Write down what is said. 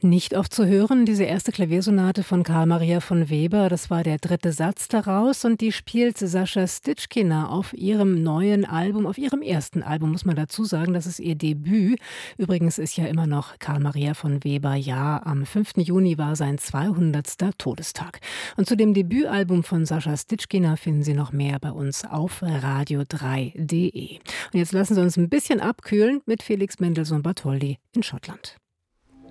Nicht oft zu hören, diese erste Klaviersonate von Carl Maria von Weber, das war der dritte Satz daraus und die spielt Sascha Stitschkina auf ihrem neuen Album, auf ihrem ersten Album, muss man dazu sagen, das ist ihr Debüt. Übrigens ist ja immer noch Carl Maria von Weber Jahr. Am 5. Juni war sein 200. Todestag. Und zu dem Debütalbum von Sascha Stitschkina finden Sie noch mehr bei uns auf radio3.de. Und jetzt lassen Sie uns ein bisschen abkühlen mit Felix Mendelssohn Bartholdy in Schottland.